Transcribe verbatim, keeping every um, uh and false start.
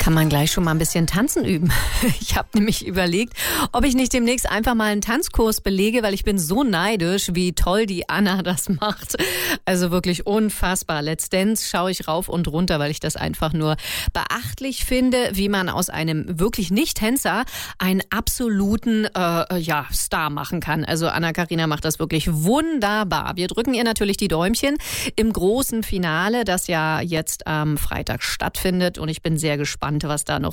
kann man gleich schon mal ein bisschen tanzen üben. Ich habe nämlich überlegt, ob ich nicht demnächst einfach mal einen Tanzkurs belege, weil ich bin so neidisch, wie toll die Anna das macht. Also wirklich unfassbar. Let's Dance schaue ich rauf und runter, weil ich das einfach nur beachtlich finde, wie man aus einem wirklich Nicht-Tänzer einen absoluten äh, ja, Star machen kann. Also Anna-Karina macht das wirklich wunderbar. Wir drücken ihr natürlich die Däumchen im großen Finale, das ja jetzt am Freitag stattfindet. Und ich bin sehr gespannt, was da noch